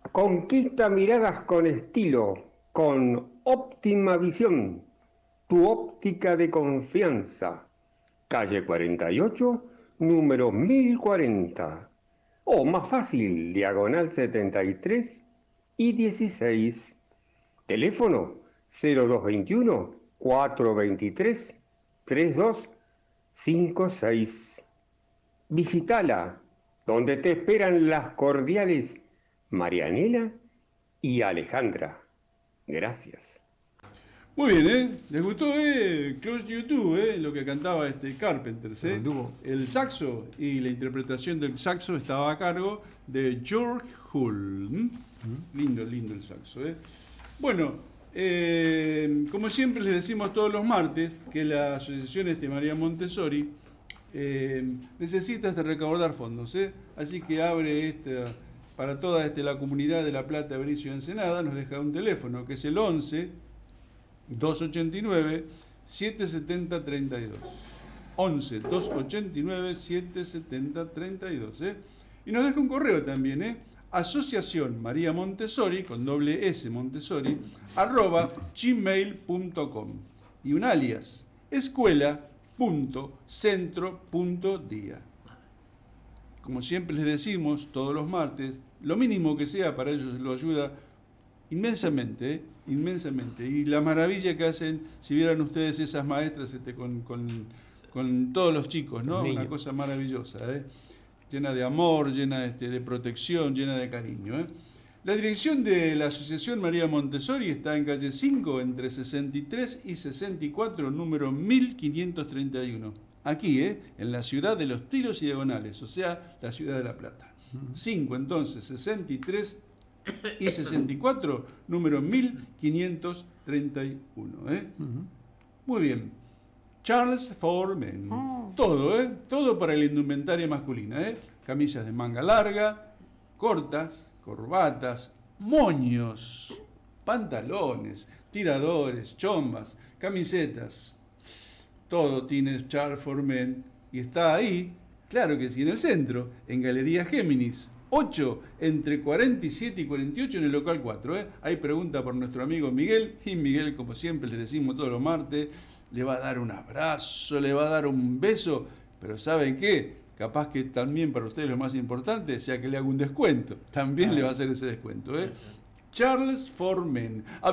Conquista miradas con estilo, con óptima visión, tu óptica de confianza. Calle 48, número 1040. O más fácil, diagonal 73 y 16. Teléfono 0221 423 3256. Visítala, donde te esperan las cordiales Marianela y Alejandra. Gracias. Muy bien, ¿eh? ¿Les gustó, Close YouTube, lo que cantaba Carpenters, El saxo y la interpretación del saxo estaba a cargo de George Hull. Lindo, lindo el saxo, Bueno, como siempre les decimos todos los martes que la Asociación María Montessori necesita recaudar fondos, así que abre para toda la comunidad de La Plata, Berizo y Ensenada, nos deja un teléfono que es el 11 289 770 32. 11 289 770 32. Y nos deja un correo también, Asociación María Montessori, con doble S Montessori, @gmail.com. Y un alias, escuela.centro.dia. Como siempre les decimos todos los martes, lo mínimo que sea para ellos lo ayuda inmensamente, inmensamente. Y la maravilla que hacen, si vieran ustedes esas maestras con todos los chicos, ¿no? Una cosa maravillosa, llena de amor, llena de protección, llena de cariño. La dirección de la Asociación María Montessori está en calle 5, entre 63 y 64, número 1531. Aquí, en la ciudad de los Tiros y Diagonales, o sea, la ciudad de La Plata. 5, entonces, 63 y 64, número 1531. Muy bien. Charles Foreman. Todo para la indumentaria masculina. Camisas de manga larga, cortas, corbatas, moños, pantalones, tiradores, chombas, camisetas. Todo tiene Charles Foreman y está ahí, claro que sí, en el centro, en Galería Géminis. 8, entre 47 y 48 en el local 4. Hay pregunta por nuestro amigo Miguel, y Miguel, como siempre les decimos todos los martes, le va a dar un abrazo, le va a dar un beso, pero ¿saben qué? Capaz que también para ustedes lo más importante sea que le haga un descuento. También le va a hacer ese descuento. Charles Foreman.